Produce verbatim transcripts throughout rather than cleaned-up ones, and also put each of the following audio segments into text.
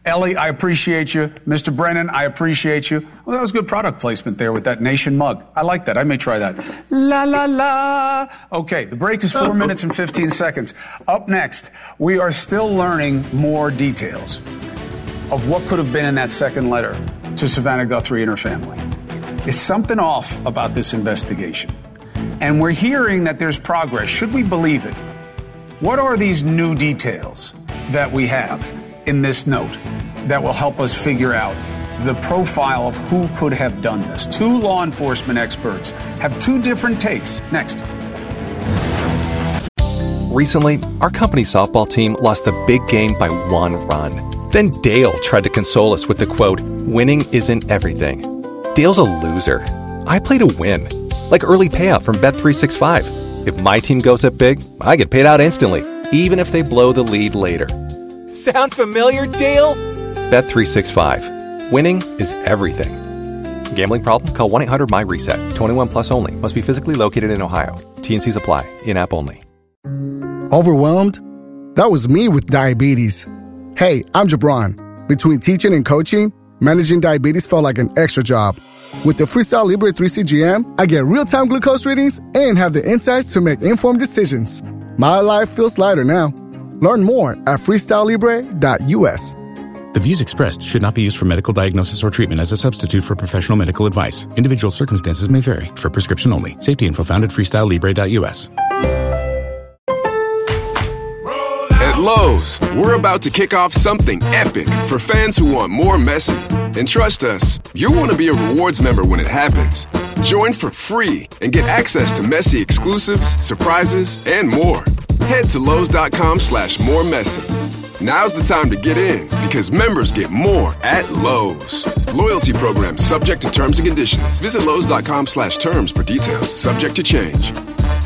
Ellie, I appreciate you. Mister Brennan, I appreciate you. Well, that was good product placement there with that Nation mug. I like that. I may try that. La, la, la. Okay, the break is four minutes and fifteen seconds. Up next, we are still learning more details of what could have been in that second letter to Savannah Guthrie and her family. Is something off about this investigation? And we're hearing that there's progress. Should we believe it? What are these new details that we have in this note that will help us figure out the profile of who could have done this? Two law enforcement experts have two different takes. Next. Recently, our company softball team lost the big game by one run. Then Dale tried to console us with the quote, "Winning isn't everything." Dale's a loser. I play to win. Like early payout from Bet three sixty-five. If my team goes up big, I get paid out instantly, even if they blow the lead later. Sound familiar, Dale? Bet three sixty-five. Winning is everything. Gambling problem? Call one eight hundred M Y reset. twenty-one plus only. Must be physically located in Ohio. T and C's apply. In-app only. Overwhelmed? That was me with diabetes. Hey, I'm Jabron. Between teaching and coaching, managing diabetes felt like an extra job. With the Freestyle Libre three C G M, I get real-time glucose readings and have the insights to make informed decisions. My life feels lighter now. Learn more at freestyle libre dot u s. The views expressed should not be used for medical diagnosis or treatment as a substitute for professional medical advice. Individual circumstances may vary. For prescription only. Safety info found at freestyle libre dot u s. At Lowe's, we're about to kick off something epic for fans who want more Messi. And trust us, you'll want to be a rewards member when it happens. Join for free and get access to Messi exclusives, surprises, and more. Head to Lowe's.com slash more Messi. Now's the time to get in because members get more at Lowe's. Loyalty program subject to terms and conditions. Visit Lowe's.com slash terms for details. Subject to change.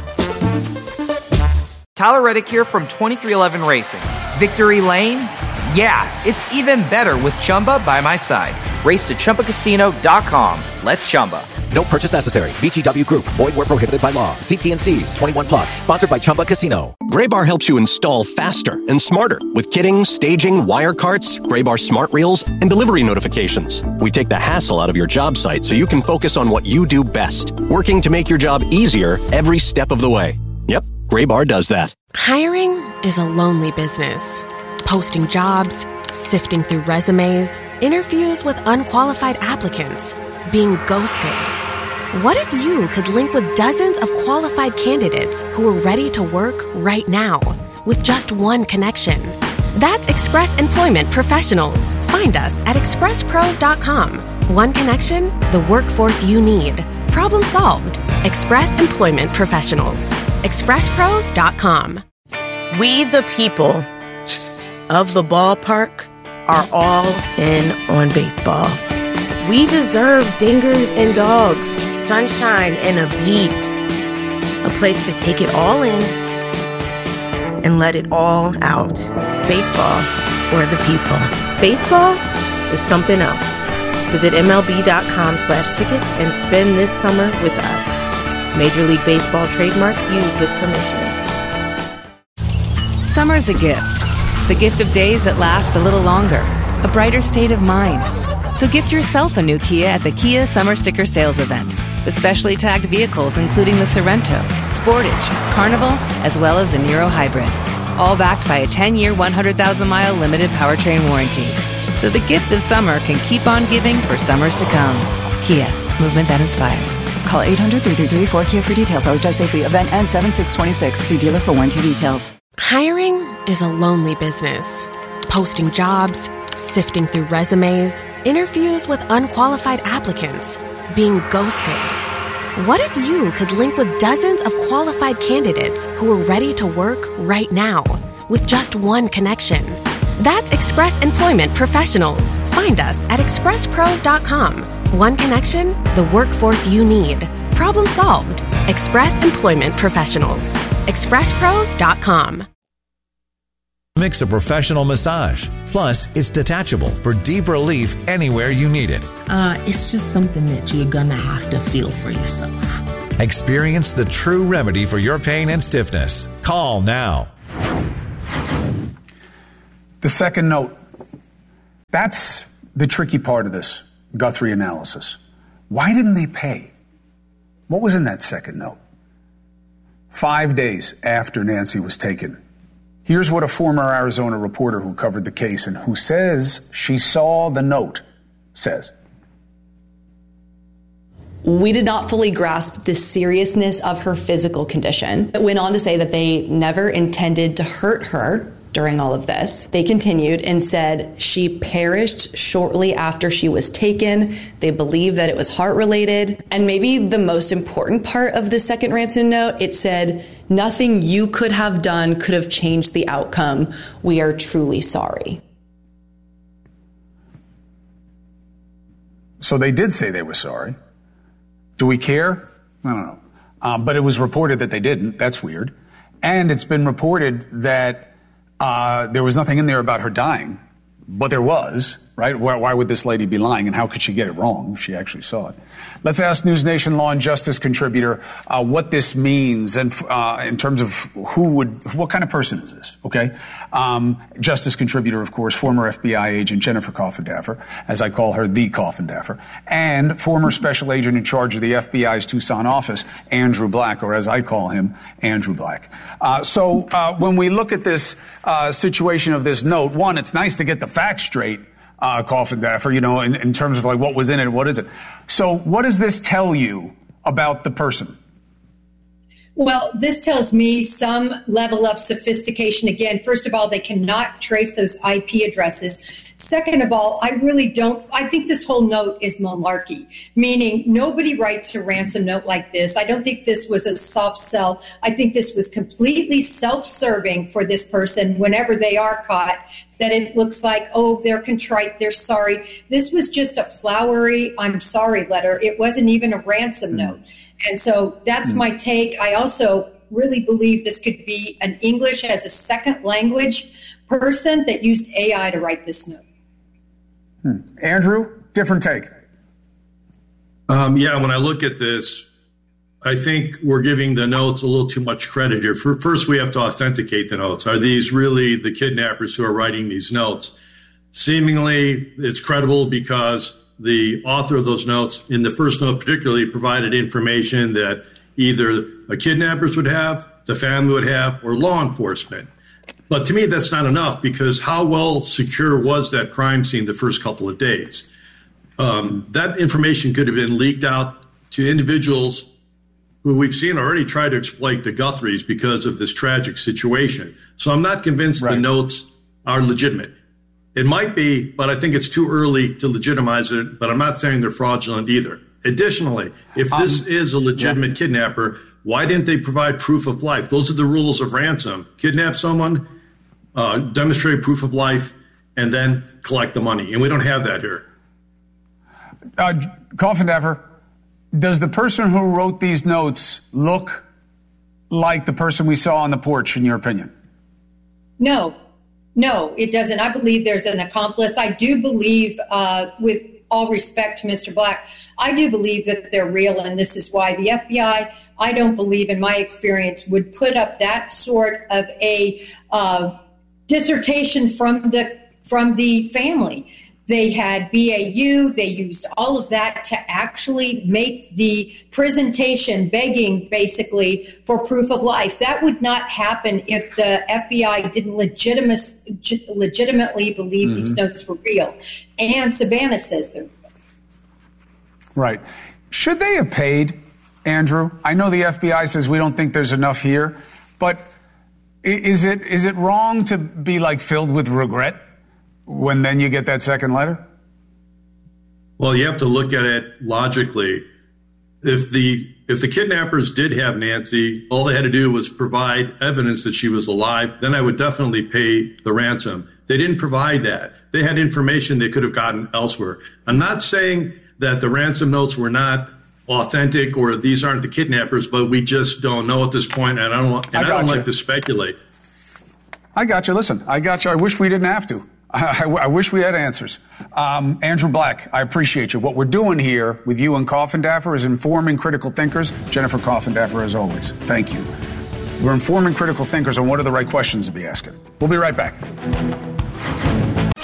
Tyler Reddick here from twenty-three eleven Racing. Victory Lane? Yeah, it's even better with Chumba by my side. Race to Chumba Casino dot com. Let's Chumba. No purchase necessary. V G W Group. Void where prohibited by law. See T and C's. twenty-one plus. Sponsored by Chumba Casino. Graybar helps you install faster and smarter with kitting, staging, wire carts, Graybar smart reels, and delivery notifications. We take the hassle out of your job site so you can focus on what you do best, working to make your job easier every step of the way. Yep, Graybar does that. Hiring is a lonely business. Posting jobs, sifting through resumes, interviews with unqualified applicants, being ghosted. What if you could link with dozens of qualified candidates who are ready to work right now with just one connection? That's Express Employment Professionals. Find us at express pros dot com. One connection, the workforce you need. Problem solved. Express Employment Professionals. express pros dot com. We the people of the ballpark are all in on baseball. We deserve dingers and dogs, sunshine and a beat. A place to take it all in and let it all out. Baseball for the people. Baseball is something else. Visit M L B dot com slash tickets and spend this summer with us. Major League Baseball trademarks used with permission. Summer's a gift. The gift of days that last a little longer. A brighter state of mind. So gift yourself a new Kia at the Kia Summer Sticker Sales Event. With specially tagged vehicles including the Sorrento, Sportage, Carnival, as well as the Niro Hybrid. All backed by a ten-year, one hundred thousand mile limited powertrain warranty. So the gift of summer can keep on giving for summers to come. Kia, movement that inspires. Call eight hundred, three three three, four K I A for details. Always drive safely. Event ends seven six twenty-six. See dealer for warranty details. Hiring is a lonely business. Posting jobs, sifting through resumes, interviews with unqualified applicants, being ghosted. What if you could link with dozens of qualified candidates who are ready to work right now with just one connection? That's Express Employment Professionals. Find us at express pros dot com. One connection, the workforce you need. Problem solved. Express Employment Professionals. express pros dot com. Mix a professional massage. Plus, it's detachable for deep relief anywhere you need it. Uh, it's just something that you're going to have to feel for yourself. Experience the true remedy for your pain and stiffness. Call now. The second note. That's the tricky part of this Guthrie analysis. Why didn't they pay? What was in that second note? Five days after Nancy was taken, here's what a former Arizona reporter who covered the case and who says she saw the note says. We did not fully grasp the seriousness of her physical condition. It went on to say that they never intended to hurt her during all of this. They continued and said she perished shortly after she was taken. They believe that it was heart-related. And maybe the most important part of the second ransom note, it said, nothing you could have done could have changed the outcome. We are truly sorry. So they did say they were sorry. Do we care? I don't know. Um, but it was reported that they didn't. That's weird. And it's been reported that uh, there was nothing in there about her dying. But there was, right? Why, why would this lady be lying? And how could she get it wrong if she actually saw it? Let's ask News Nation Law and Justice contributor uh, what this means and uh, in terms of who would, what kind of person is this, okay? Um, Justice contributor, of course, former F B I agent Jennifer Coffindaffer, as I call her, the Coffindaffer, and former special agent in charge of the F B I's Tucson office, Andrew Black, or as I call him, Andrew Black. Uh, so uh, when we look at this uh, situation of this note, one, it's nice to get the facts straight. Uh, Coffindaffer, you know, in, in terms of like what was in it and what is it. So what does this tell you about the person? Well, this tells me some level of sophistication. Again, first of all, they cannot trace those I P addresses. Second of all, I really don't, I think this whole note is malarkey, meaning nobody writes a ransom note like this. I don't think this was a soft sell. I think this was completely self-serving for this person whenever they are caught, that it looks like, oh, they're contrite, they're sorry. This was just a flowery, I'm sorry letter. It wasn't even a ransom mm. note. And so that's mm. my take. I also really believe this could be an English as a second language person that used A I to write this note. Hmm. Andrew, different take. Um, yeah, when I look at this, I think we're giving the notes a little too much credit here. For, first, we have to authenticate the notes. Are these really the kidnappers who are writing these notes? Seemingly, it's credible because the author of those notes, in the first note particularly, provided information that either the kidnappers would have, the family would have, or law enforcement. But to me, that's not enough because how well secure was that crime scene the first couple of days? Um, that information could have been leaked out to individuals who we've seen already try to exploit the Guthries because of this tragic situation. So I'm not convinced right. the notes are legitimate. It might be, but I think it's too early to legitimize it, but I'm not saying they're fraudulent either. Additionally, if this um, is a legitimate yeah. kidnapper, why didn't they provide proof of life? Those are the rules of ransom. Kidnap someone, uh, demonstrate proof of life, and then collect the money. And we don't have that here. Uh, Coffindaffer, does the person who wrote these notes look like the person we saw on the porch, in your opinion? No. No, it doesn't. I believe there's an accomplice. I do believe, uh, with all respect to Mister Black, I do believe that they're real, and this is why the F B I, I don't believe, in my experience, would put up that sort of a uh, dissertation from the from the family. They had B A U. They used all of that to actually make the presentation, begging basically for proof of life. That would not happen if the F B I didn't legitimus, legitimately believe mm-hmm. these notes were real. And Savannah says they're real. Right. Should they have paid, Andrew? I know the F B I says we don't think there's enough here, but is it is it wrong to be like filled with regret when then you get that second letter? Well, you have to look at it logically. If the if the kidnappers did have Nancy, all they had to do was provide evidence that she was alive, then I would definitely pay the ransom. They didn't provide that. They had information they could have gotten elsewhere. I'm not saying that the ransom notes were not authentic or these aren't the kidnappers, but we just don't know at this point, and I don't, and I, I don't like to speculate. I got you. Listen, I got you. I wish we didn't have to. I, I, I wish we had answers. Um, Andrew Black, I appreciate you. What we're doing here with you and Coffindaffer is informing critical thinkers. Jennifer Coffindaffer, as always, thank you. We're informing critical thinkers on what are the right questions to be asking. We'll be right back.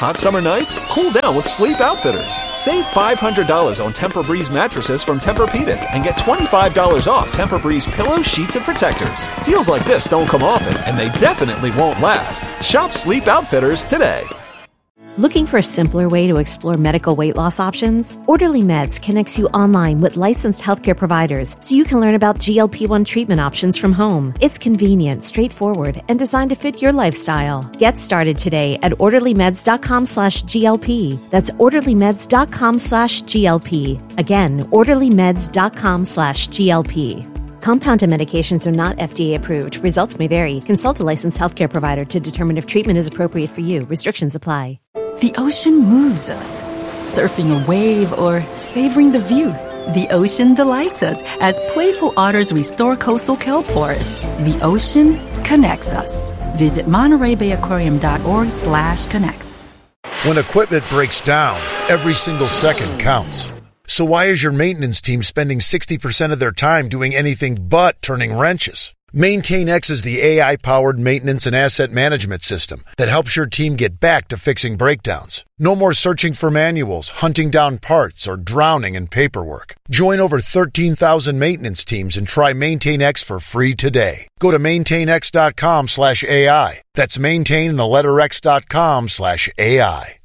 Hot summer nights? Cool down with Sleep Outfitters. Save five hundred dollars on Tempur-Breeze mattresses from Tempur-Pedic and get twenty-five dollars off Tempur-Breeze pillows, sheets, and protectors. Deals like this don't come often, and they definitely won't last. Shop Sleep Outfitters today. Looking for a simpler way to explore medical weight loss options? Orderly Meds connects you online with licensed healthcare providers so you can learn about G L P one treatment options from home. It's convenient, straightforward, and designed to fit your lifestyle. Get started today at orderlymeds.com slash GLP. That's orderlymeds.com slash GLP. Again, orderlymeds.com slash GLP. Compounded medications are not F D A approved. Results may vary. Consult a licensed healthcare provider to determine if treatment is appropriate for you. Restrictions apply. The ocean moves us. Surfing a wave or savoring the view. The ocean delights us as playful otters restore coastal kelp forests. The ocean connects us. Visit Monterey Bay Aquarium dot org slash connects. When equipment breaks down, every single second counts. So why is your maintenance team spending sixty percent of their time doing anything but turning wrenches? MaintainX is the A I-powered maintenance and asset management system that helps your team get back to fixing breakdowns. No more searching for manuals, hunting down parts, or drowning in paperwork. Join over thirteen thousand maintenance teams and try MaintainX for free today. Go to maintainx.com slash AI. That's maintain the letter x.com slash AI.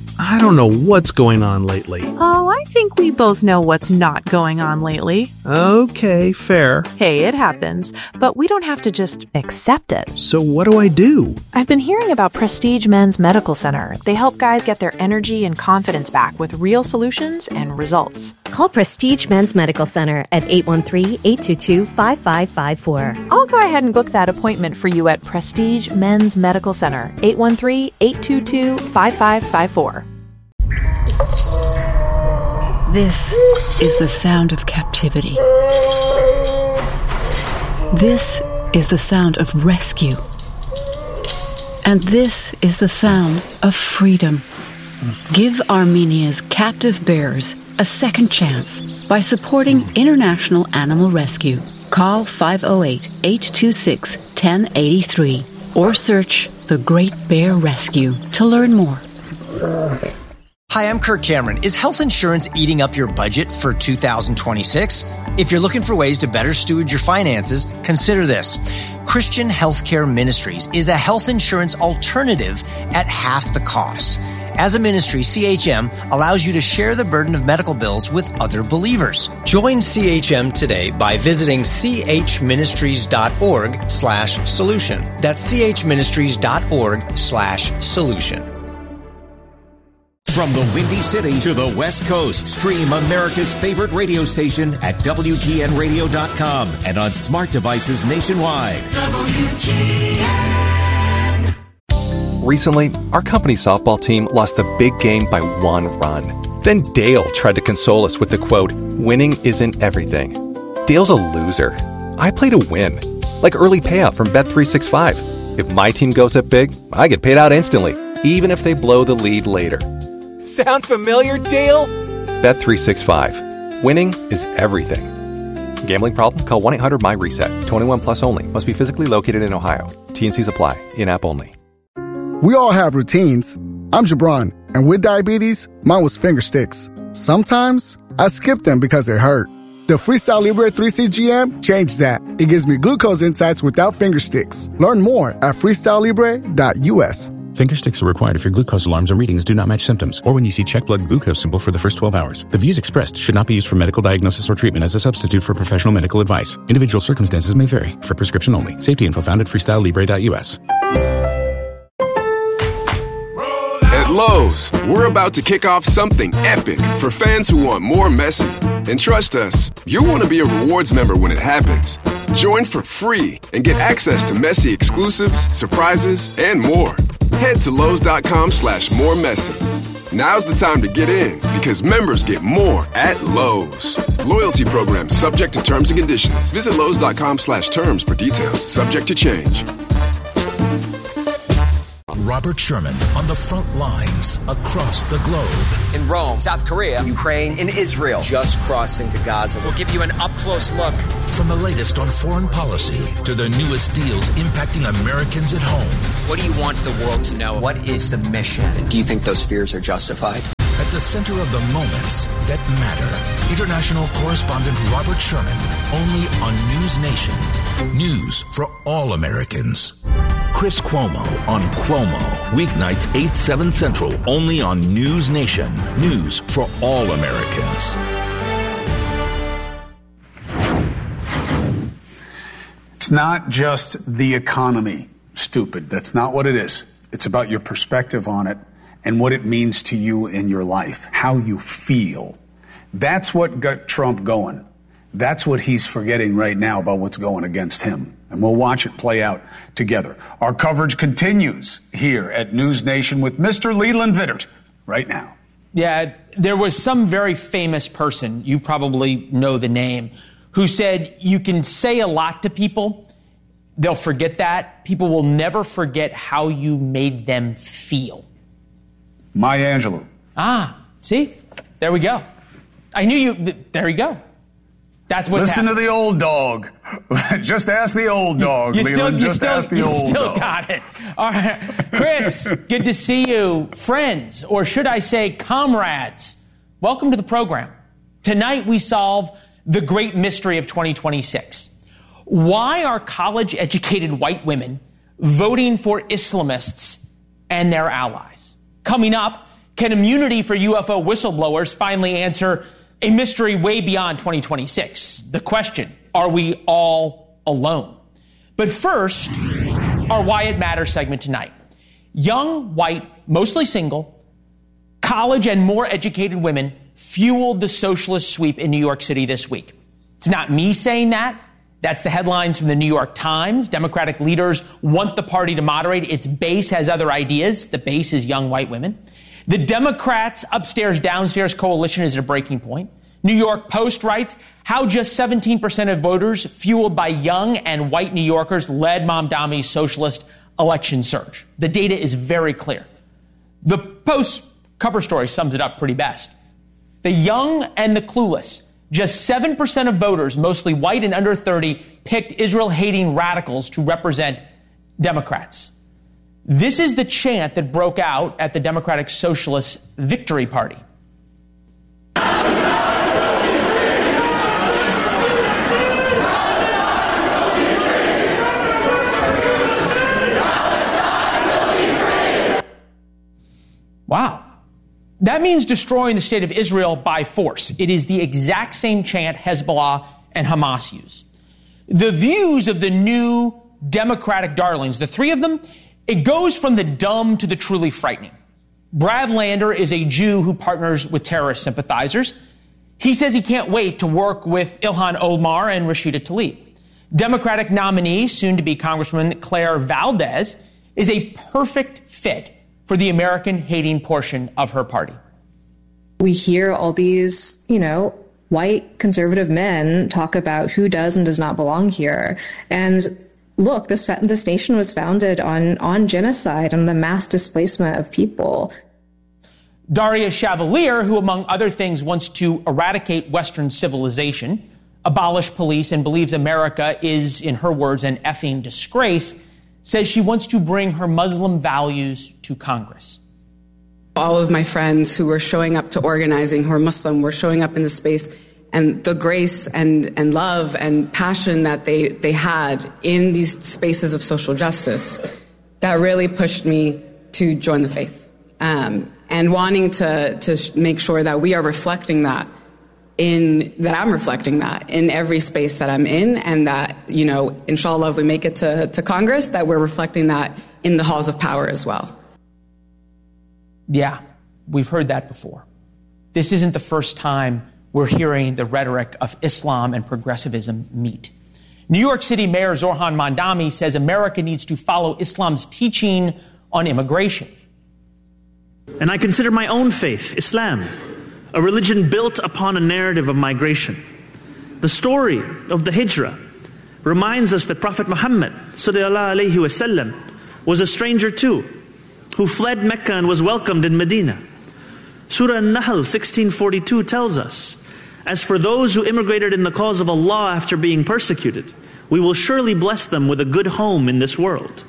I don't know what's going on lately. Oh, I think we both know what's not going on lately. Okay, fair. Hey, it happens, but we don't have to just accept it. So what do I do? I've been hearing about Prestige Men's Medical Center. They help guys get their energy and confidence back with real solutions and results. Call Prestige Men's Medical Center at eight one three, eight two two, five five five four. I'll go ahead and book that appointment for you at Prestige Men's Medical Center, eight one three, eight two two, five five five four. This is the sound of captivity. This is the sound of rescue. And this is the sound of freedom. Give Armenia's captive bears a second chance by supporting International Animal Rescue. Call five oh eight, eight two six, one oh eight three or search The Great Bear Rescue to learn more. Hi, I'm Kirk Cameron. Is health insurance eating up your budget for two thousand twenty-six? If you're looking for ways to better steward your finances, consider this. Christian Healthcare Ministries is a health insurance alternative at half the cost. As a ministry, C H M allows you to share the burden of medical bills with other believers. Join C H M today by visiting chministries.org slash solution. That's chministries.org slash solution. From the Windy City to the West Coast, stream America's favorite radio station at W G N radio dot com and on smart devices nationwide. W G N. Recently, our company softball team lost the big game by one run. Then Dale tried to console us with the quote, "Winning isn't everything." Dale's a loser. I play to win. Like early payout from Bet three sixty-five. If my team goes up big, I get paid out instantly, even if they blow the lead later. Sound familiar, Dale? Bet three sixty-five. Winning is everything. Gambling problem? Call one eight hundred my reset. twenty-one plus only. Must be physically located in Ohio. T and C's apply. In-app only. We all have routines. I'm Jabron, and with diabetes, mine was finger sticks. Sometimes, I skip them because they hurt. The Freestyle Libre three C G M changed that. It gives me glucose insights without finger sticks. Learn more at freestyle libre dot U S. Finger sticks are required if your glucose alarms or readings do not match symptoms, or when you see check blood glucose symbol for the first twelve hours. The views expressed should not be used for medical diagnosis or treatment as a substitute for professional medical advice. Individual circumstances may vary. For prescription only. Safety info found at freestyle libre dot U S. At Lowe's, we're about to kick off something epic for fans who want more messy. And trust us, you'll want to be a rewards member when it happens. Join for free and get access to messy exclusives, surprises, and more. Head to Lowe's.com slash more messy. Now's the time to get in because members get more at Lowe's. Loyalty program subject to terms and conditions. Visit Lowe's.com slash terms for details. Subject to change. Robert Sherman on the front lines across the globe. In Rome, South Korea, Ukraine, and Israel. Just crossed into Gaza. We'll give you an up-close look. From the latest on foreign policy to the newest deals impacting Americans at home. What do you want the world to know? What is the mission? And do you think those fears are justified? At the center of the moments that matter. International correspondent Robert Sherman, only on News Nation. News for all Americans. Chris Cuomo on Cuomo. Weeknights eight, seven Central, only on News Nation. News for all Americans. It's not just the economy, stupid. That's not what it is. It's about your perspective on it and what it means to you in your life, how you feel. That's what got Trump going. That's what he's forgetting right now about what's going against him. And we'll watch it play out together. Our coverage continues here at News Nation with Mister Leland Vittert right now. Yeah, there was some very famous person, you probably know the name, who said you can say a lot to people, they'll forget that. People will never forget how you made them feel. Maya Angelou. Ah, see? There we go. I knew you. There you go. That's what's Listen happening. to the old dog. Just ask the old dog, you, you Leland. Still, you Just still, ask the you old still dog. got it. All right. Chris, good to see you. Friends, or should I say comrades, welcome to the program. Tonight we solve the great mystery of twenty twenty-six. Why are college-educated white women voting for Islamists and their allies? Coming up, can immunity for U F O whistleblowers finally answer a mystery way beyond twenty twenty-six? The question, are we all alone? But first, our Why It Matters segment tonight. Young, white, mostly single, college and more educated women fueled the socialist sweep in New York City this week. It's not me saying that. That's the headlines from the New York Times. Democratic leaders want the party to moderate. Its base has other ideas. The base is young white women. The Democrats' upstairs-downstairs coalition is at a breaking point. New York Post writes how just seventeen percent of voters fueled by young and white New Yorkers led Mamdani's socialist election surge. The data is very clear. The Post cover story sums it up pretty best. The young and the clueless, just seven percent of voters, mostly white and under thirty, picked Israel-hating radicals to represent Democrats. This is the chant that broke out at the Democratic Socialist Victory Party. Wow. That means destroying the state of Israel by force. It is the exact same chant Hezbollah and Hamas use. The views of the new Democratic darlings, the three of them, it goes from the dumb to the truly frightening. Brad Lander is a Jew who partners with terrorist sympathizers. He says he can't wait to work with Ilhan Omar and Rashida Tlaib. Democratic nominee, soon-to-be Congressman Claire Valdez, is a perfect fit for the American-hating portion of her party. We hear all these, you know, white conservative men talk about who does and does not belong here. And look, this this nation was founded on, on genocide and the mass displacement of people. Daria Chavalier, who among other things wants to eradicate Western civilization, abolish police, and believes America is, in her words, an effing disgrace, says she wants to bring her Muslim values to Congress. All of my friends who were showing up to organizing, who are Muslim, were showing up in the space, and the grace and, and love and passion that they, they had in these spaces of social justice, that really pushed me to join the faith. Um, and wanting to, to make sure that we are reflecting that in, that I'm reflecting that in every space that I'm in, and that, you know, inshallah, if we make it to, to Congress, that we're reflecting that in the halls of power as well. Yeah, we've heard that before. This isn't the first time we're hearing the rhetoric of Islam and progressivism meet. New York City Mayor Zohran Mamdani says America needs to follow Islam's teaching on immigration. And I consider my own faith, Islam, a religion built upon a narrative of migration. The story of the Hijrah reminds us that Prophet Muhammad sallallahu alaihi wasallam was a stranger too, who fled Mecca and was welcomed in Medina. Surah An-Nahl sixteen forty-two tells us, as for those who immigrated in the cause of Allah after being persecuted, we will surely bless them with a good home in this world.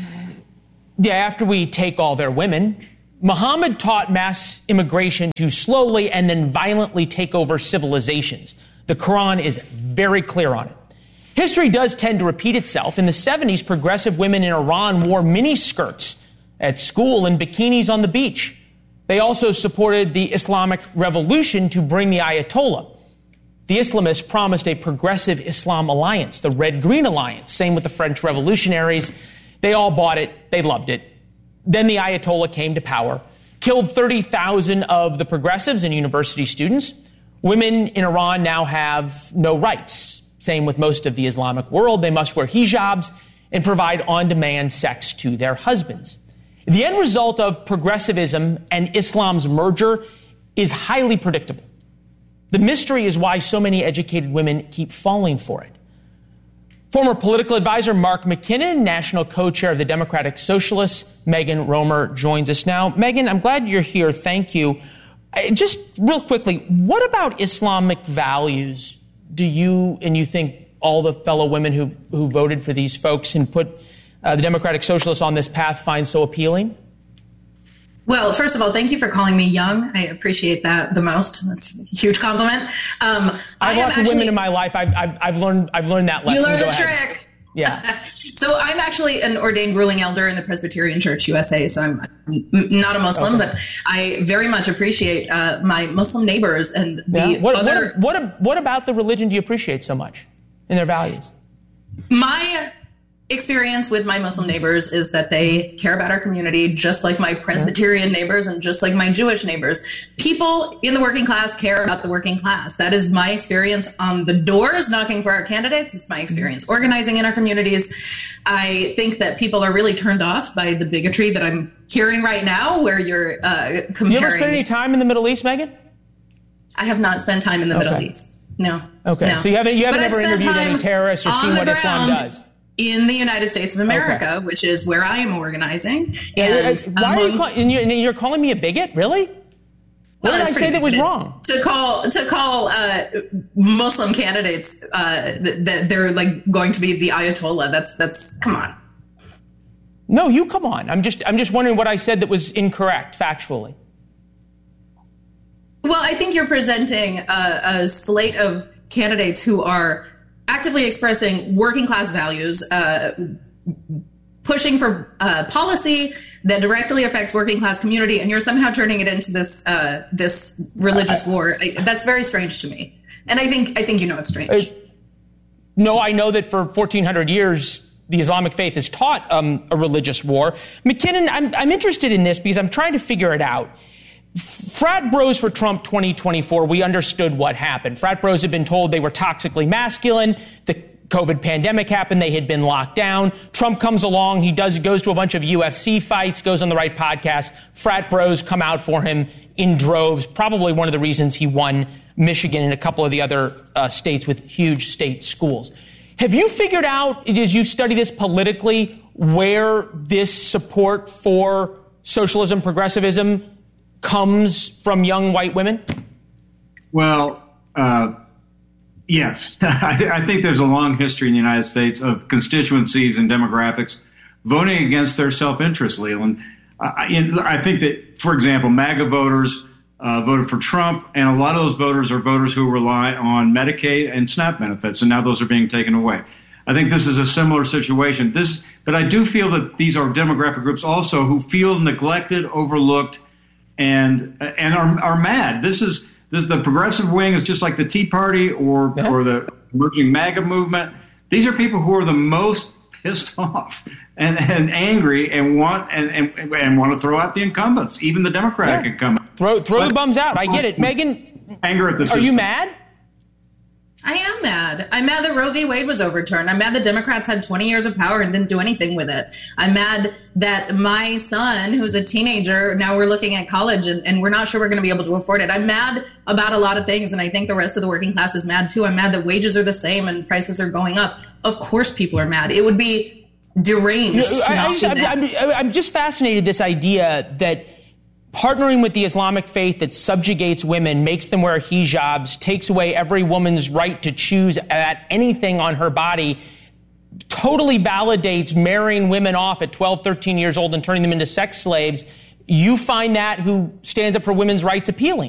Yeah, after we take all their women, Muhammad taught mass immigration to slowly and then violently take over civilizations. The Quran is very clear on it. History does tend to repeat itself. In the seventies, progressive women in Iran wore miniskirts at school and bikinis on the beach. They also supported the Islamic Revolution to bring the Ayatollah. The Islamists promised a progressive Islam alliance, the Red-Green Alliance. Same with the French revolutionaries. They all bought it. They loved it. Then the Ayatollah came to power, killed thirty thousand of the progressives and university students. Women in Iran now have no rights. Same with most of the Islamic world. They must wear hijabs and provide on-demand sex to their husbands. The end result of progressivism and Islam's merger is highly predictable. The mystery is why so many educated women keep falling for it. Former political advisor Mark McKinnon, national co-chair of the Democratic Socialists, Megan Romer, joins us now. Megan, I'm glad you're here. Thank you. Just real quickly, what about Islamic values do you and you think all the fellow women who, who voted for these folks and put uh, the Democratic Socialists on this path find so appealing? Well, first of all, thank you for calling me young. I appreciate that the most. That's a huge compliment. Um, I've lots of women in my life. I've, I've, I've learned I've learned that lesson. You learned Go the ahead. trick. Yeah. So I'm actually an ordained ruling elder in the Presbyterian Church U S A. So I'm not a Muslim, okay. But I very much appreciate uh, my Muslim neighbors and the yeah. what, other. What, what, what about the religion do you appreciate so much in their values? My experience with my Muslim neighbors is that they care about our community just like my Presbyterian neighbors and just like my Jewish neighbors. People in the working class care about the working class. That is my experience on the doors knocking for our candidates. It's my experience organizing in our communities. I think that people are really turned off by the bigotry that I'm hearing right now, where you're uh, comparing. You ever spend any time in the Middle East, Megan? I have not spent time in the okay. Middle East. No. Okay. No. So you haven't you haven't But ever interviewed any terrorists or seen what Islam ground. does? In the United States of America, okay. which is where I am organizing. And why among, are you, call, and you're, and you're calling me a bigot? Really? What well, did I say that was wrong? To call to call uh, Muslim candidates uh, that, that they're like going to be the Ayatollah. That's that's come on. No, you come on. I'm just I'm just wondering what I said that was incorrect factually. Well, I think you're presenting a, a slate of candidates who are actively expressing working class values, uh, pushing for uh, policy that directly affects working class community, and you're somehow turning it into this uh, this religious uh, war. I, that's very strange to me, and I think I think you know it's strange. Uh, no, I know that for fourteen hundred years the Islamic faith has taught um, a religious war. McKinnon, I'm I'm interested in this because I'm trying to figure it out. Frat Bros for Trump twenty twenty-four, we understood what happened. Frat Bros had been told they were toxically masculine. The COVID pandemic happened. They had been locked down. Trump comes along. He does goes to a bunch of U F C fights, goes on the right podcast. Frat Bros come out for him in droves. Probably one of the reasons he won Michigan and a couple of the other uh, states with huge state schools. Have you figured out, as you study this politically, where this support for socialism, progressivism comes from young white women? Well, uh, yes. I, I think there's a long history in the United States of constituencies and demographics voting against their self-interest, Leland. I, I think that, for example, MAGA voters uh, voted for Trump, and a lot of those voters are voters who rely on Medicaid and SNAP benefits, and now those are being taken away. I think this is a similar situation. This, but I do feel that these are demographic groups also who feel neglected, overlooked, and and are are mad. This is this the progressive wing is just like the Tea Party or yeah. or the emerging MAGA movement. These are people who are the most pissed off and, and angry and want and, and and want to throw out the incumbents, even the Democratic yeah. incumbent. Throw throw so, the bums out. I get it, Megan. Anger at the system. Are you mad? I am mad. I'm mad that Roe v. Wade was overturned. I'm mad that Democrats had twenty years of power and didn't do anything with it. I'm mad that my son, who's a teenager, now we're looking at college and, and we're not sure we're going to be able to afford it. I'm mad about a lot of things, and I think the rest of the working class is mad too. I'm mad that wages are the same and prices are going up. Of course people are mad. It would be deranged. You know, to I, not I just, do I'm, that. I'm, I'm just fascinated this idea that partnering with the Islamic faith that subjugates women, makes them wear hijabs, takes away every woman's right to choose at anything on her body, totally validates marrying women off at twelve, thirteen years old and turning them into sex slaves. You find that who stands up for women's rights appealing.